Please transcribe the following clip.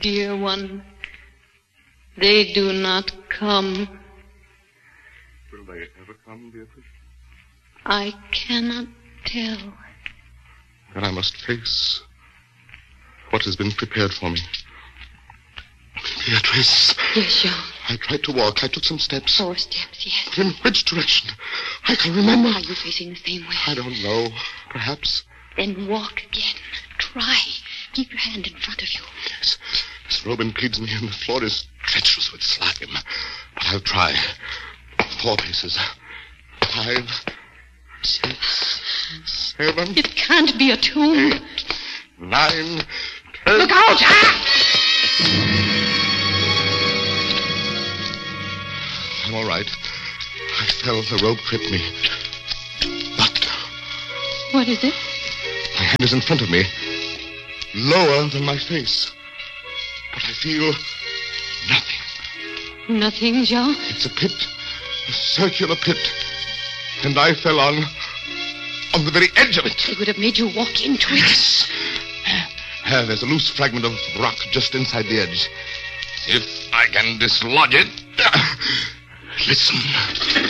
Dear one, they do not come. Will they ever come, Beatrice? I cannot tell. Then I must face what has been prepared for me. Beatrice. Yes, Jean. I tried to walk. I took some steps. 4 steps, yes. But in which direction? I can remember. Are you facing the same way? I don't know. Perhaps. Then walk again. Try. Keep your hand in front of you. Yes. This robe impedes me, and the floor is treacherous with slime. But I'll try. 4 paces. 5, 6, 7. It can't be a tomb. 8, 9, 10. Look out! I'm all right. I fell. The rope tripped me. But What is it? my hand is in front of me. Lower than my face. But I feel nothing. Nothing, Jean. It's a pit. A circular pit. And I fell on the very edge of it. It would have made you walk into it. There's a loose fragment of rock just inside the edge. If I can dislodge it. Listen.